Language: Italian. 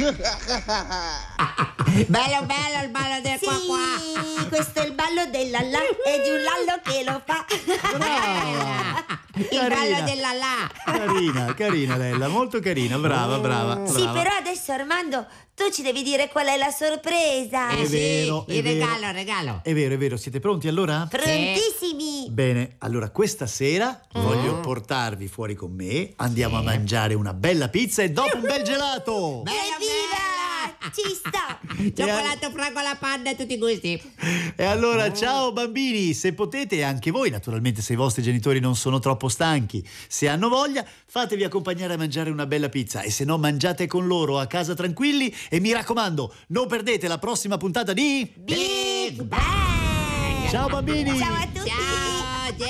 Bello bello il ballo del Sì, qua qua. questo è il ballo del lallà, è di un lallo che lo fa. Brava! Il ballo della là. Carina Lella, molto carina, brava. Sì, però adesso Armando, tu ci devi dire qual è la sorpresa. È vero, il è vero. regalo. È vero, siete pronti allora? Prontissimi. Bene, allora questa sera voglio portarvi fuori con me, andiamo a mangiare una bella pizza e dopo un bel gelato! Evviva! Ci sta. Cioccolato, fragola, panna e tutti i gusti. E allora, ciao bambini, se potete, e anche voi, naturalmente se i vostri genitori non sono troppo stanchi, se hanno voglia, fatevi accompagnare a mangiare una bella pizza e se no mangiate con loro a casa tranquilli e mi raccomando, non perdete la prossima puntata di Big Bang. Ciao bambini! Ciao a tutti. Ciao.